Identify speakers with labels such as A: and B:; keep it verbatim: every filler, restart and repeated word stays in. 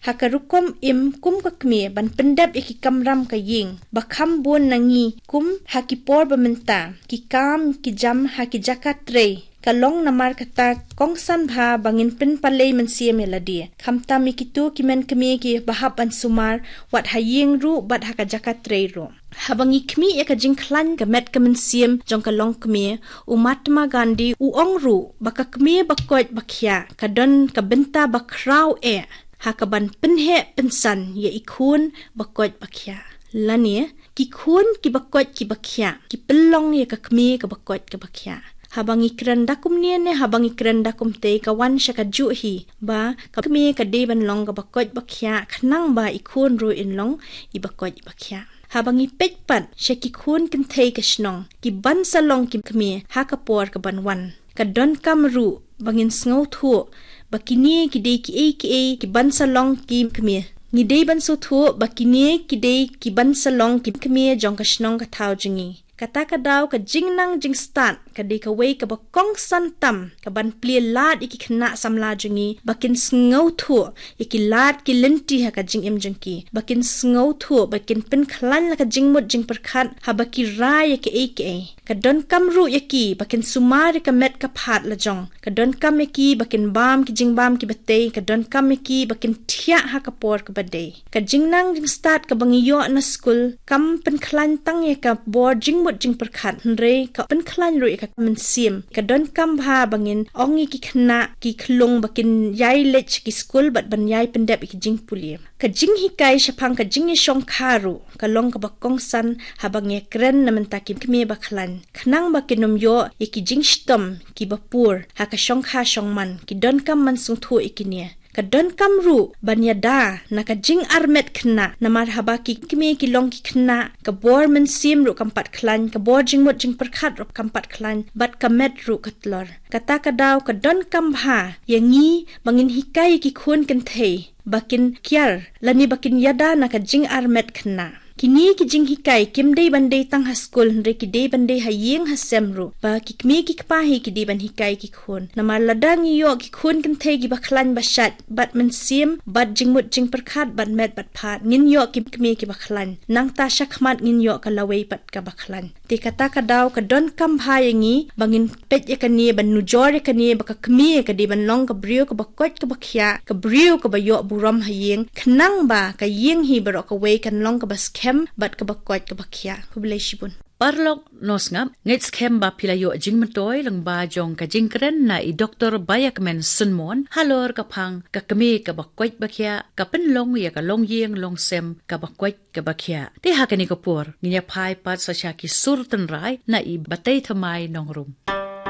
A: hakarukom im kum ka kmi ban pendap iki kamram ka ying bakham bon nangi kum hakipor bamenta ki kam ki jam haki jakat tre kalong namar kata kongsan bha bangin pin palei mensia meladi khamta mi kitu kimen kmi ki bahap an sumar wat haying ru bat haka jakat tre ru habangi kmi ya ka jingklan ka met ka mensiam jong kalong kmi u Mahatma Gandhi u ongru baka kmi bakot bakhya kadon ka benta bakrau e hakaban pinhe pinsan ya ikun bakot bakhya lani ki kun ki bakot ki bakhya ki pelong ya ka kmi ka bakot ka bakhya habangi keranda kum ni ne habangi keranda kum te kawan syaka juhi ba kami ka de ban long ka bakot bakhya khnang ba ikun ru in long i bakot bakhya habangi pekpat syaki kun kin te ka snong ki ban salong ki kami ha ka por ka ban wan ka don kam ru bangin sngo thu bakini ki de ki e ki e ki ban salong ki kami ni de ban so thu bakini ki de ki ban salong ki kami jong ka snong ka thau jingi kata ka daw ka jingnang jing start ka de ka wei ka bakong santam ka ban pli lad iki khna samla jungi bakin sngo thu iki lad ki lenti ha ka jing em jingki bakin sngo thu bakin pin khlan la ka jingmut jing perkhat ha baki ra ya ke e ke ka don kamru yaki bakin sumar ka met ka phat la jong ka don kam yaki bakin bam ki jing bam ki bate ka don kam yaki bakin thia ha ka por ka bade ka jingnang jing start ka bangiyo na school kam pin khlan tang ya ka bor jing jing perkhat re ka pen khlan ru ka men sim ka don kam bha bangin ongi ki khna ki khlung bakin yai lech ki school bat ban yai pendep ki jing puli ka jing hikai shapang ka jing shong kharu ka long ka bakong san habang ye kren na menta ki kme bakhlan khnang bakin nom yo ye ki jing stom ki bapur ha ka shong kha shong man ki don kam man sung thu ikinia ka don kamru banyada na ka jing armet khna namar haba ki kme ki long ki khna ka bor men sim ru kampat khlan ka bor jing mot jing perkhat ru kampat khlan bat ka met ru katlor kata ka daw ka don kam bha yangi bangin hikai ki khun kan thei bakin kyar lani bakin yada na ka jing armet khna kini ki jing hikai kim dei ban dei tang ha school re ki dei ban dei ha yeng ha semru ba ki kmi ki kpa hi ki dei ban hikai ki khon namar ladang yo ki khon kan thei gi bakhlan bashat bat men sim bat jingmut jing perkhat bat met bat phat ngin yo ki kmi ki bakhlan nang ta shakhmat ngin yo ka lawei bat ka bakhlan te kata ka daw ka don kam bha yangi bangin pet ya kan ni ban nu jor ya kan ni ba ka kmi ka dei ban long ka brio ka bakot ka bakhya ka brio ka ba yo buram ha yeng khnang ba ka yeng hi baro ka wei kan long ka bas bat ka bakot ka bakhya hubleshibun
B: Parlok nosngam ngets kem ba pilayo jingmatoy lang ba jong ka jingkren na i Doctor Bayakmen Sunmon halor ka phang ka kami ka bakwait bakhya ka penlong ya ka long yeng long sem ka bakwait ka bakhya te hakani ko por nginya phai pat sa sha ki surtan rai na i batay thamai nongrum